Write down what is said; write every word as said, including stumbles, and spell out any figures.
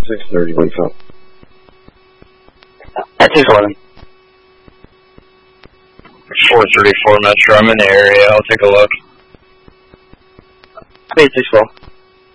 six thirty, wake up. At six eleven. four thirty-four Metro, I'm in the area, I'll take a look. Wait, six twelve.